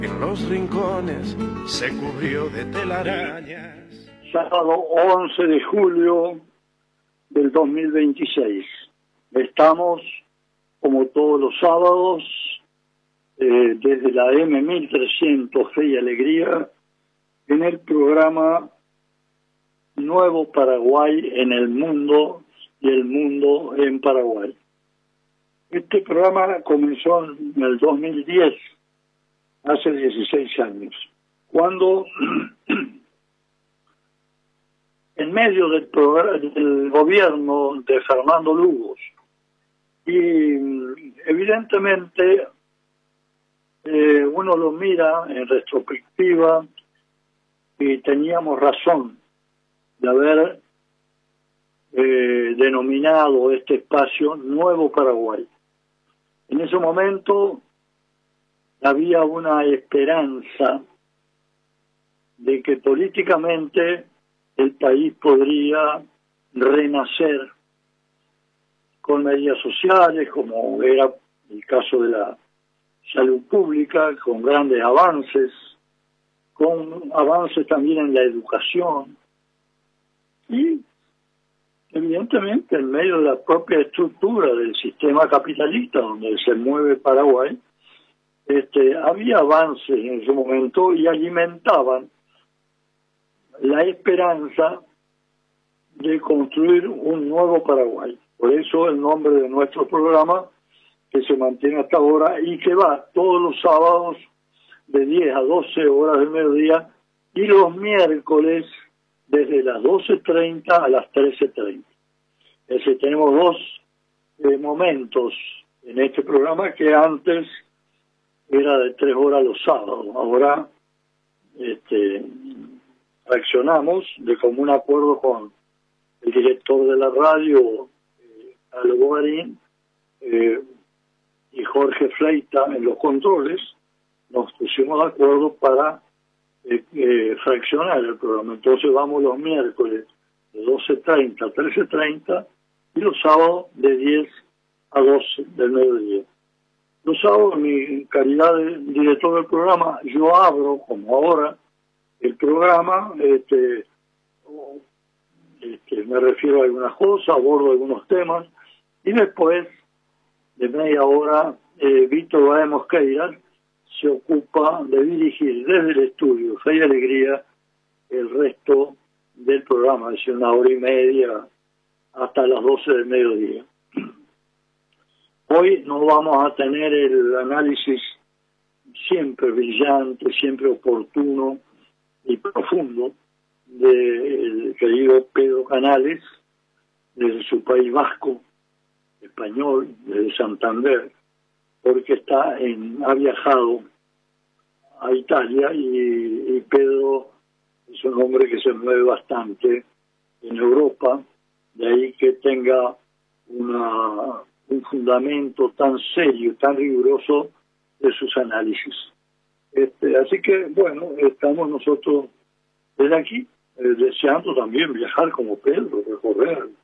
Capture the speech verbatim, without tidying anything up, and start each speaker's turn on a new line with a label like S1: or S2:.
S1: En los rincones se cubrió de telarañas.
S2: Sábado once de julio del dos mil veintiséis. Estamos, como todos los sábados, eh, desde la M mil trescientos Fe y Alegría, en el programa Nuevo Paraguay en el mundo y el mundo en Paraguay. Este programa comenzó en el dos mil diez, hace dieciséis años, cuando en medio del, del gobierno de Fernando Lugos, y evidentemente eh, uno lo mira en retrospectiva y teníamos razón de haber eh, denominado este espacio Nuevo Paraguay. En ese momento había una esperanza de que políticamente el país podría renacer con medidas sociales, como era el caso de la salud pública, con grandes avances, con avances también en la educación y evidentemente en medio de la propia estructura del sistema capitalista donde se mueve Paraguay. Este, había avances en ese momento y alimentaban la esperanza de construir un nuevo Paraguay. Por eso el nombre de nuestro programa, que se mantiene hasta ahora y que va todos los sábados de diez a doce horas del mediodía y los miércoles desde las doce treinta a las trece treinta. Es decir, tenemos dos eh, momentos en este programa que antes era de tres horas los sábados. Ahora este, reaccionamos de común acuerdo con el director de la radio, eh, Algo Garín, eh, y Jorge Fleita en los controles. Nos pusimos de acuerdo para eh, eh, fraccionar el programa. Entonces vamos los miércoles de doce treinta a trece treinta y los sábados de diez a doce del mediodía. Los sábados, en mi calidad de director del programa, yo abro, como ahora, el programa, este, este, me refiero a algunas cosas, abordo algunos temas, y después de media hora, eh, Víctor Báez Mosqueira se ocupa de dirigir desde el estudio Fe y Alegría el resto del programa, es decir, una hora y media hasta las doce del mediodía. Hoy no vamos a tener el análisis siempre brillante, siempre oportuno y profundo del querido Pedro Canales, desde su país vasco, español, desde Santander, porque está en, ha viajado a Italia y, y Pedro es un hombre que se mueve bastante en Europa, de ahí que tenga una, un fundamento tan serio, tan riguroso de sus análisis. Este, así que, bueno, estamos nosotros desde aquí, eh, deseando también viajar como Pedro, recorrer